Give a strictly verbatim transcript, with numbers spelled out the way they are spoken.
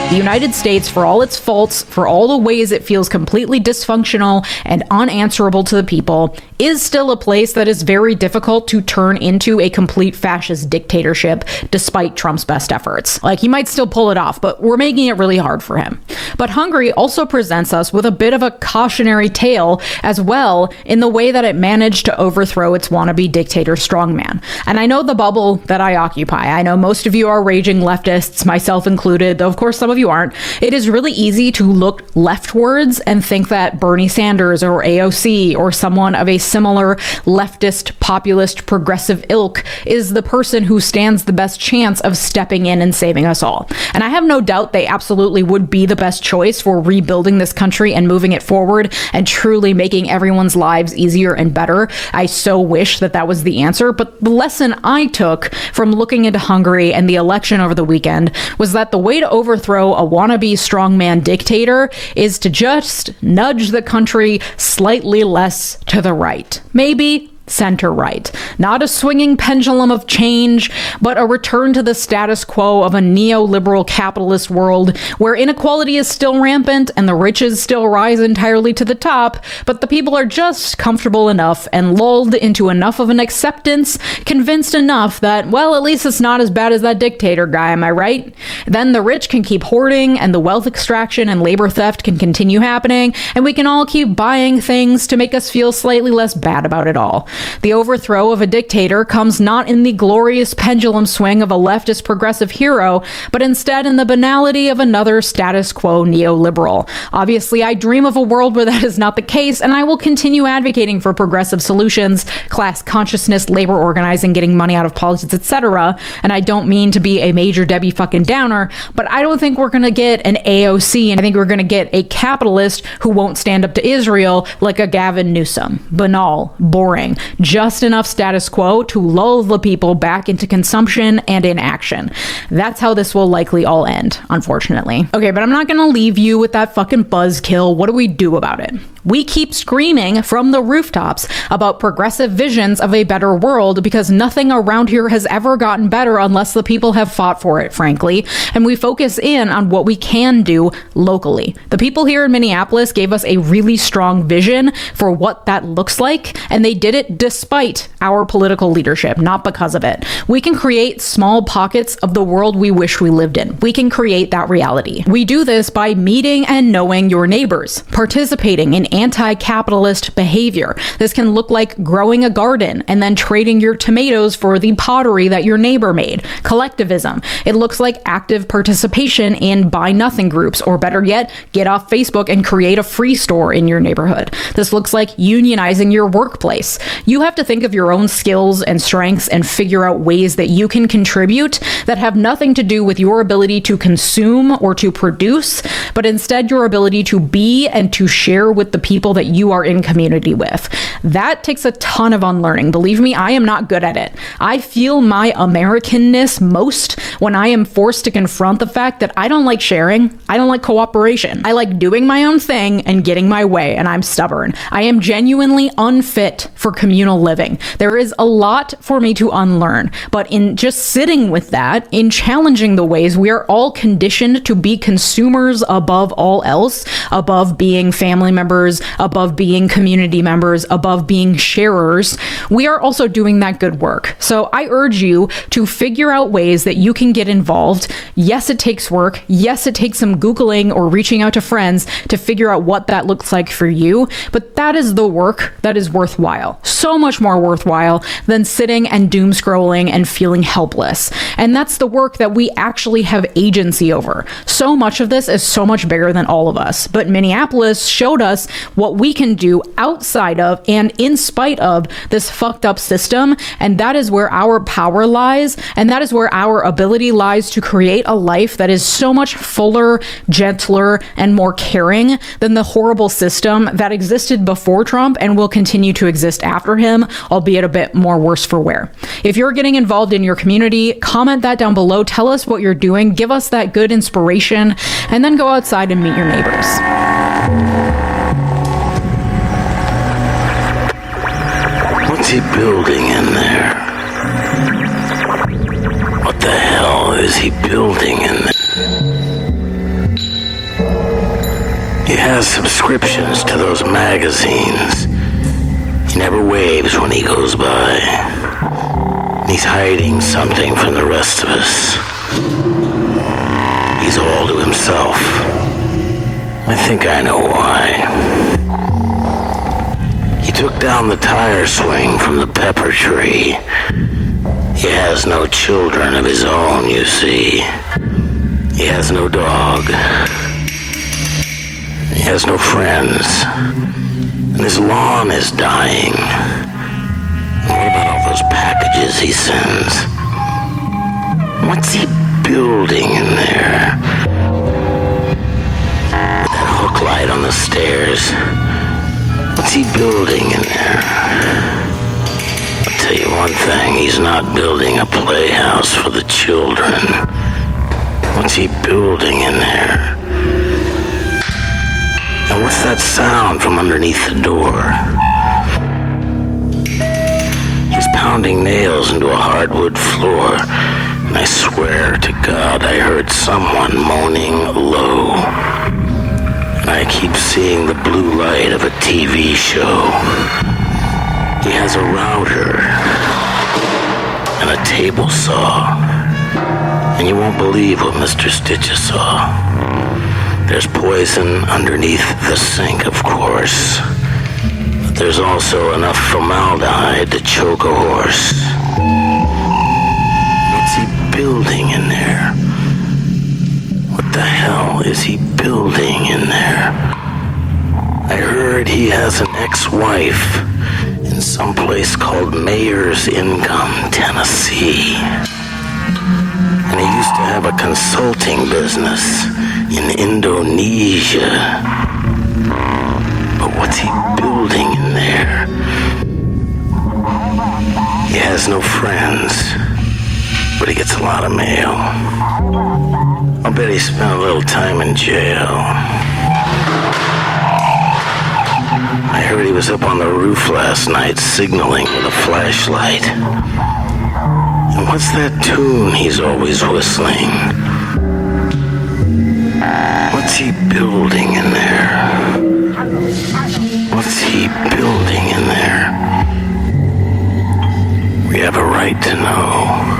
The United States, for all its faults, for all the ways it feels completely dysfunctional and unanswerable to the people, is still a place that is very difficult to turn into a complete fascist dictatorship despite Trump's best efforts. Like, he might still pull it off, but we're making it really hard for him. But Hungary also presents us with a bit of a cautionary tale as well in the way that it managed to overthrow its wannabe dictator strongman. And I know the bubble that I occupy. I know most of you are raging leftists, myself included, though of course some of you aren't. It is really easy to look leftwards and think that Bernie Sanders or A O C or someone of a similar leftist, populist, progressive ilk is the person who stands the best chance of stepping in and saving us all. And I have no doubt they absolutely would be the best choice for rebuilding this country and moving it forward and truly making everyone's lives easier and better. I so wish that that was the answer. But the lesson I took from looking into Hungary and the election over the weekend was that the way to overthrow a wannabe strongman dictator is to just nudge the country slightly less to the right. Maybe center right. Not a swinging pendulum of change, but a return to the status quo of a neoliberal capitalist world where inequality is still rampant and the riches still rise entirely to the top, but the people are just comfortable enough and lulled into enough of an acceptance, convinced enough that, well, at least it's not as bad as that dictator guy, am I right? Then the rich can keep hoarding and the wealth extraction and labor theft can continue happening, and we can all keep buying things to make us feel slightly less bad about it all. The overthrow of a dictator comes not in the glorious pendulum swing of a leftist progressive hero, but instead in the banality of another status quo neoliberal. Obviously, I dream of a world where that is not the case, and I will continue advocating for progressive solutions, class consciousness, labor organizing, getting money out of politics, et cetera. And I don't mean to be a major Debbie fucking Downer, but I don't think we're going to get an A O C, and I think we're going to get a capitalist who won't stand up to Israel like a Gavin Newsom. Banal, boring. Just enough status quo to lull the people back into consumption and inaction. That's how this will likely all end, unfortunately. Okay, but I'm not gonna leave you with that fucking buzzkill. What do we do about it? We keep screaming from the rooftops about progressive visions of a better world because nothing around here has ever gotten better unless the people have fought for it, frankly. And we focus in on what we can do locally. The people here in Minneapolis gave us a really strong vision for what that looks like, and they did it despite our political leadership, not because of it. We can create small pockets of the world we wish we lived in. We can create that reality. We do this by meeting and knowing your neighbors, participating in anti-capitalist behavior. This can look like growing a garden and then trading your tomatoes for the pottery that your neighbor made. Collectivism. It looks like active participation in buy nothing groups, or better yet, get off Facebook and create a free store in your neighborhood. This looks like unionizing your workplace. You have to think of your own skills and strengths and figure out ways that you can contribute that have nothing to do with your ability to consume or to produce, but instead your ability to be and to share with the people that you are in community with. That takes a ton of unlearning. Believe me, I am not good at it. I feel my Americanness most when I am forced to confront the fact that I don't like sharing. I don't like cooperation. I like doing my own thing and getting my way, and I'm stubborn. I am genuinely unfit for communal living. There is a lot for me to unlearn, but in just sitting with that, in challenging the ways we are all conditioned to be consumers above all else, above being family members, above being community members, above being sharers, we are also doing that good work. So I urge you to figure out ways that you can get involved. Yes, it takes work. Yes, it takes some Googling or reaching out to friends to figure out what that looks like for you, but that is the work that is worthwhile. So much more worthwhile than sitting and doom scrolling and feeling helpless. And that's the work that we actually have agency over. So much of this is so much bigger than all of us, but Minneapolis showed us what we can do outside of and in spite of this fucked up system, and that is where our power lies, and that is where our ability lies to create a life that is so much fuller, gentler, and more caring than the horrible system that existed before Trump and will continue to exist after him, albeit a bit more worse for wear. If you're getting involved in your community, comment that down below, tell us what you're doing, give us that good inspiration, and then go outside and meet your neighbors. What's he building in there? What the hell is he building in there? He has subscriptions to those magazines. He never waves when he goes by. He's hiding something from the rest of us. He's all to himself. I think I know why. He took down the tire swing from the pepper tree. He has no children of his own, you see. He has no dog. He has no friends. And his lawn is dying. What about all those packages he sends? What's he building in there? With that hook light on the stairs. What's he building in there? I'll tell you one thing, he's not building a playhouse for the children. What's he building in there? And what's that sound from underneath the door? He's pounding nails into a hardwood floor, and I swear to God I heard someone moaning low. And I keep seeing the blue light of a T V show. He has a router and a table saw. And you won't believe what Mister Stitches saw. There's poison underneath the sink, of course. But there's also enough formaldehyde to choke a horse. What's he building in there? What the hell is he building in there? I heard he has an ex-wife in some place called Mayor's Income, Tennessee. And he used to have a consulting business in Indonesia. But what's he building in there? He has no friends, but he gets a lot of mail. I'll bet he spent a little time in jail. I heard he was up on the roof last night signaling with a flashlight. And what's that tune he's always whistling? What's he building in there? What's he building in there? We have a right to know.